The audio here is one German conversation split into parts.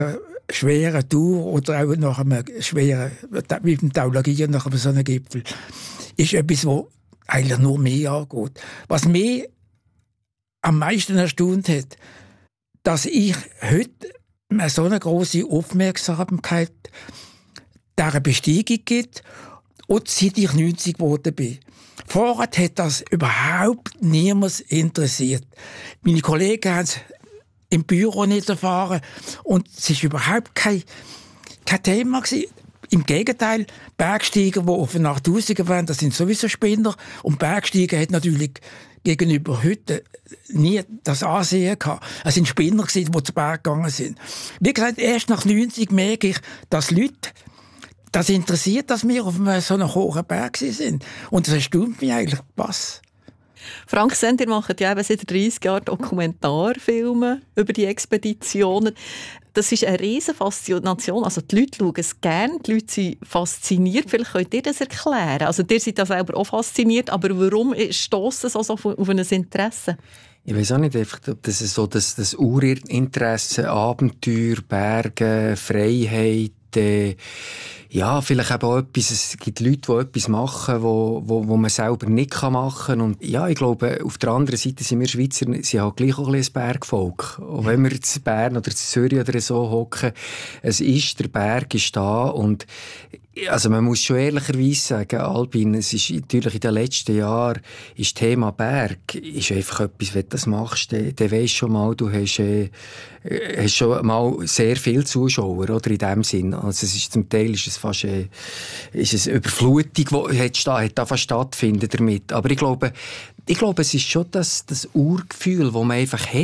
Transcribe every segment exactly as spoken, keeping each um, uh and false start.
schweren Tour oder auch nach einem schweren, wie beim Theologieren nach einem so einem Gipfel, ist etwas, was eigentlich nur mich angeht. Was mich am meisten erstaunt hat, dass ich heute so eine grosse Aufmerksamkeit dieser Besteigung gibt und seit ich neunzig geworden bin. Vorher hat das überhaupt niemand interessiert. Meine Kollegen haben es im Büro nicht erfahren und es war überhaupt kein, kein Thema gewesen. Im Gegenteil, Bergsteiger, die auf eine achttausender wollen, das sind sowieso Spinner. Und Bergsteiger hat natürlich gegenüber heute nie das Ansehen gehabt. Es sind Spinner gewesen, die zu Berg gegangen sind. Wie gesagt, erst nach neunzig merke ich, dass Leute das interessiert, dass wir auf einem so einem hohen Berg sind. Und das erstaunt mich eigentlich, was. Frank Senn, ihr macht ja eben seit dreißig Jahren Dokumentarfilme über die Expeditionen. Das ist eine riesen Faszination. Also die Leute schauen es gerne, die Leute sind fasziniert. Vielleicht könnt ihr das erklären. Also ihr seid da selber auch fasziniert, aber warum stösst es also auf ein Interesse? Ich weiß auch nicht, einfach, ob das so das, das Urinteresse, Abenteuer, Berge, Freiheit, äh, ja, vielleicht eben auch etwas, es gibt Leute, die etwas machen, wo, wo, wo man selber nicht machen kann. Und ja, ich glaube, auf der anderen Seite sind wir Schweizer, sie haben gleich auch ein bisschen ein Bergvolk. Auch wenn wir in Bern oder in Zürich oder so hocken, es ist, der Berg ist da und also man muss schon ehrlicherweise sagen, Albin, es ist natürlich in den letzten Jahren ist Thema Berg ist einfach etwas, wenn du das machst, dann, dann weisst schon mal, du hast, äh, hast schon mal sehr viele Zuschauer, oder, in dem Sinn. Also es ist, zum Teil ist es fast äh, ist es Überflutung, die hat, hat da fast stattfinden damit. Aber ich glaube, ich glaube, es ist schon das, das Urgefühl, das man einfach hat.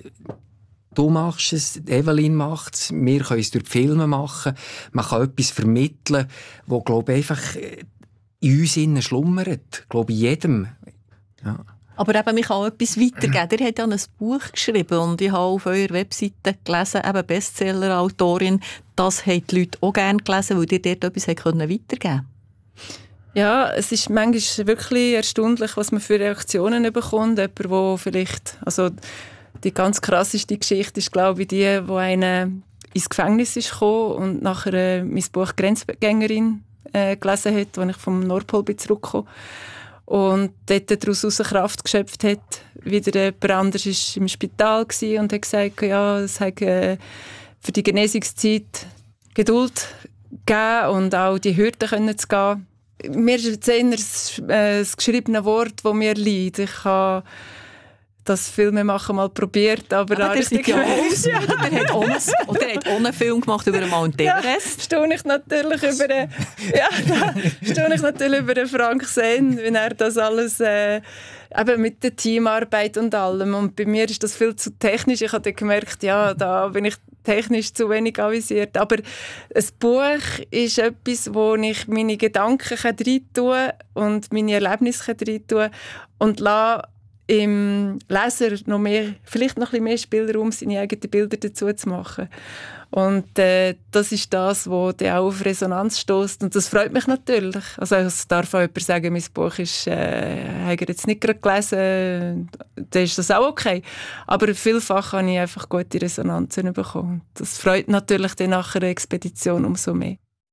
Du machst es, Evelyn macht es, wir können es durch die Filme machen. Man kann etwas vermitteln, das, glaube ich, einfach in uns innen schlummert. Ich glaube, in jedem. Ja. Aber eben, man kann auch etwas weitergeben. Ihr habt ja ein Buch geschrieben und ich habe auf eurer Webseite gelesen, eben Bestseller-Autorin, das haben die Leute auch gerne gelesen, weil ihr dort etwas weitergeben konnten. Ja, es ist manchmal wirklich erstaunlich, was man für Reaktionen bekommt. Jemand, der vielleicht... Also die ganz krasseste Geschichte ist, glaube ich, die, wo einer ins Gefängnis ist gekommen und nachher äh, mein Buch «Grenzgängerin» äh, gelesen hat, als ich vom Nordpol bin zurückgekommen und dort daraus Kraft geschöpft hat. Wieder jemand anderes war im Spital und hat gesagt, ja, es hat äh, für die Genesungszeit Geduld gegeben und auch die Hürden können zu gehen. Mir ist jetzt eher das, äh, das geschriebene Wort, das mir liegt. Ich habe das Filme machen mal probiert, aber ah, der sieht ja aus. Ja. Der hat auch einen, oder er hat auch einen Film gemacht über den Mount Everest. Ja, staune ich natürlich über den, ja, staune ich natürlich über den Frank Senn, wenn er das alles äh, eben mit der Teamarbeit und allem. Und bei mir ist das viel zu technisch. Ich habe gemerkt, ja, da bin ich technisch zu wenig avisiert. Aber ein Buch ist etwas, wo ich meine Gedanken reintun kann und meine Erlebnisse reintun kann und lasse im Leser noch mehr, vielleicht noch ein bisschen mehr Spielraum, seine eigenen Bilder dazu zu machen. Und äh, das ist das, was dann auch auf Resonanz stößt. Und das freut mich natürlich. Also es darf auch jemand sagen, mein Buch ist, äh, habe ich jetzt nicht gerade gelesen, dann ist das auch okay. Aber vielfach habe ich einfach gute Resonanzen bekommen. Das freut natürlich dann nach einer Expedition umso mehr.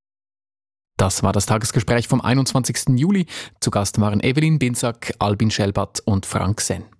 Das war das Tagesgespräch vom einundzwanzigsten Juli. Zu Gast waren Evelyn Binsack, Albin Schelbath und Frank Senn.